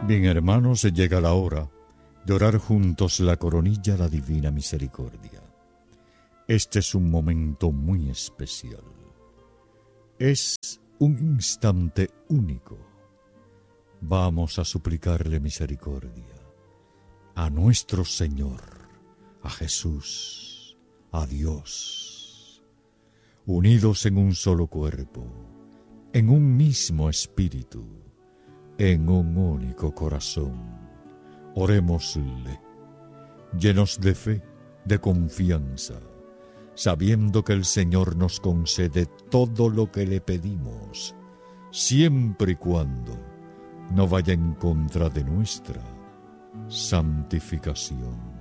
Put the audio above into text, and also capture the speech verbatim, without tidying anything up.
Bien, hermanos, llega la hora de orar juntos la coronilla a la Divina Misericordia. Este es un momento muy especial. Es un instante único. Vamos a suplicarle misericordia a nuestro Señor, a Jesús, a Dios, unidos en un solo cuerpo, en un mismo espíritu, en un único corazón. Orémosle, llenos de fe, de confianza, sabiendo que el Señor nos concede todo lo que le pedimos, siempre y cuando no vaya en contra de nuestra santificación.